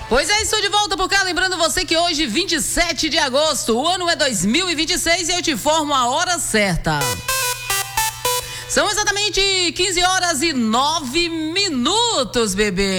Pois é, estou de volta por cá, lembrando você que hoje, 27 de agosto, o ano é 2026 e eu te informo a hora certa. São exatamente 15 horas e 9 minutos, bebê.